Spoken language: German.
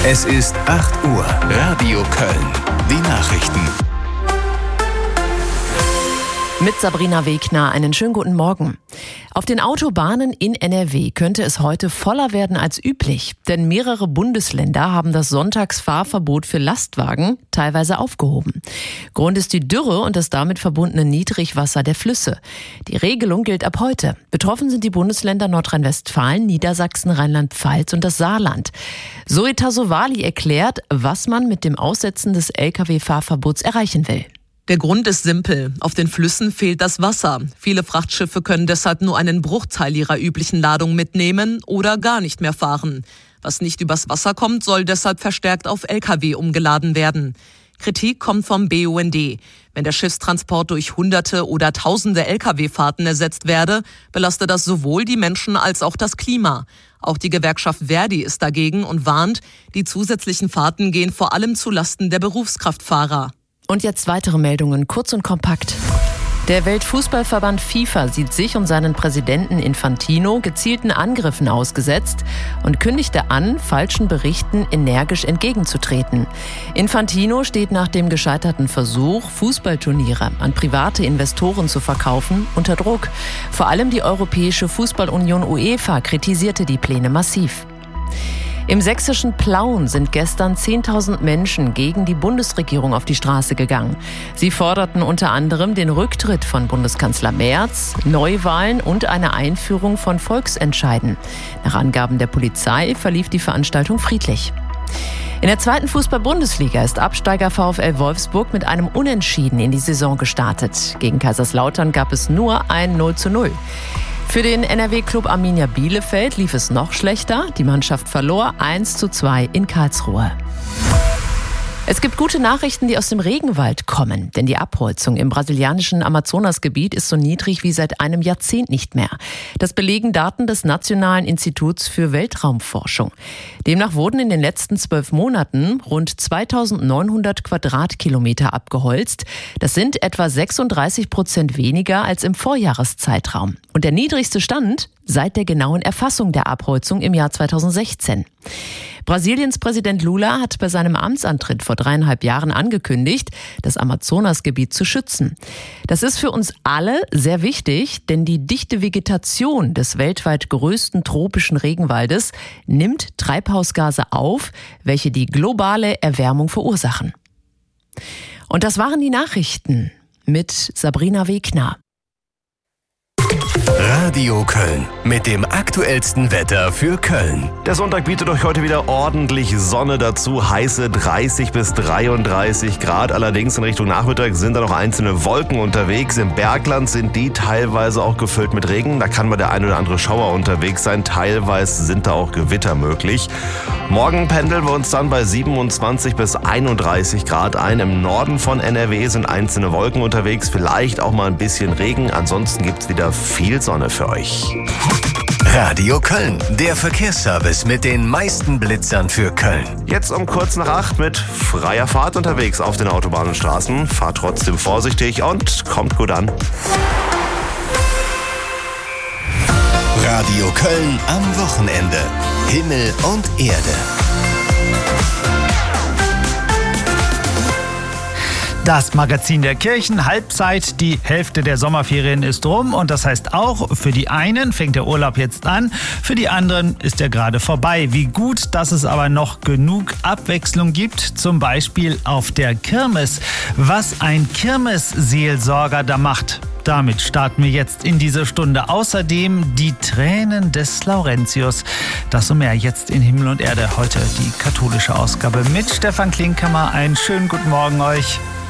Es ist 8 Uhr. Radio Köln. Die Nachrichten. Mit Sabrina Wegner einen schönen guten Morgen. Auf den Autobahnen in NRW könnte es heute voller werden als üblich, denn mehrere Bundesländer haben das Sonntagsfahrverbot für Lastwagen teilweise aufgehoben. Grund ist die Dürre und das damit verbundene Niedrigwasser der Flüsse. Die Regelung gilt ab heute. Betroffen sind die Bundesländer Nordrhein-Westfalen, Niedersachsen, Rheinland-Pfalz und das Saarland. Zoe Tassovali erklärt, was man mit dem Aussetzen des Lkw-Fahrverbots erreichen will. Der Grund ist simpel. Auf den Flüssen fehlt das Wasser. Viele Frachtschiffe können deshalb nur einen Bruchteil ihrer üblichen Ladung mitnehmen oder gar nicht mehr fahren. Was nicht übers Wasser kommt, soll deshalb verstärkt auf Lkw umgeladen werden. Kritik kommt vom BUND. Wenn der Schiffstransport durch Hunderte oder Tausende Lkw-Fahrten ersetzt werde, belastet das sowohl die Menschen als auch das Klima. Auch die Gewerkschaft Verdi ist dagegen und warnt, die zusätzlichen Fahrten gehen vor allem zulasten der Berufskraftfahrer. Und jetzt weitere Meldungen, kurz und kompakt. Der Weltfußballverband FIFA sieht sich und seinen Präsidenten Infantino gezielten Angriffen ausgesetzt und kündigte an, falschen Berichten energisch entgegenzutreten. Infantino steht nach dem gescheiterten Versuch, Fußballturniere an private Investoren zu verkaufen, unter Druck. Vor allem die Europäische Fußballunion UEFA kritisierte die Pläne massiv. Im sächsischen Plauen sind gestern 10.000 Menschen gegen die Bundesregierung auf die Straße gegangen. Sie forderten unter anderem den Rücktritt von Bundeskanzler Merz, Neuwahlen und eine Einführung von Volksentscheiden. Nach Angaben der Polizei verlief die Veranstaltung friedlich. In der 2. Fußball-Bundesliga ist Absteiger VfL Wolfsburg mit einem Unentschieden in die Saison gestartet. Gegen Kaiserslautern gab es nur ein 0:0. Für den NRW-Club Arminia Bielefeld lief es noch schlechter. Die Mannschaft verlor 1:2 in Karlsruhe. Es gibt gute Nachrichten, die aus dem Regenwald kommen, denn die Abholzung im brasilianischen Amazonasgebiet ist so niedrig wie seit einem Jahrzehnt nicht mehr. Das belegen Daten des Nationalen Instituts für Weltraumforschung. Demnach wurden in den letzten 12 Monaten rund 2.900 Quadratkilometer abgeholzt. Das sind etwa 36% weniger als im Vorjahreszeitraum. Und der niedrigste Stand seit der genauen Erfassung der Abholzung im Jahr 2016. Brasiliens Präsident Lula hat bei seinem Amtsantritt vor 3,5 Jahren angekündigt, das Amazonasgebiet zu schützen. Das ist für uns alle sehr wichtig, denn die dichte Vegetation des weltweit größten tropischen Regenwaldes nimmt Treibhausgase auf, welche die globale Erwärmung verursachen. Und das waren die Nachrichten mit Sabrina Wegner. Radio Köln mit dem aktuellsten Wetter für Köln. Der Sonntag bietet euch heute wieder ordentlich Sonne dazu. Heiße 30 bis 33 Grad. Allerdings in Richtung Nachmittag sind da noch einzelne Wolken unterwegs. Im Bergland sind die teilweise auch gefüllt mit Regen. Da kann mal der ein oder andere Schauer unterwegs sein. Teilweise sind da auch Gewitter möglich. Morgen pendeln wir uns dann bei 27 bis 31 Grad ein. Im Norden von NRW sind einzelne Wolken unterwegs. Vielleicht auch mal ein bisschen Regen. Ansonsten gibt's wieder viel Sonne für euch. Radio Köln, der Verkehrsservice mit den meisten Blitzern für Köln. Jetzt um kurz nach 8 mit freier Fahrt unterwegs auf den Autobahnen und Straßen. Fahrt trotzdem vorsichtig und kommt gut an. Radio Köln am Wochenende. Himmel und Erde. Das Magazin der Kirchen, Halbzeit, die Hälfte der Sommerferien ist rum und das heißt auch, für die einen fängt der Urlaub jetzt an, für die anderen ist er gerade vorbei. Wie gut, dass es aber noch genug Abwechslung gibt, zum Beispiel auf der Kirmes. Was ein Kirmesseelsorger da macht. Damit starten wir jetzt in diese Stunde. Außerdem die Tränen des Laurentius. Das und mehr jetzt in Himmel und Erde. Heute die katholische Ausgabe mit Stefan Klinkhammer. Einen schönen guten Morgen euch.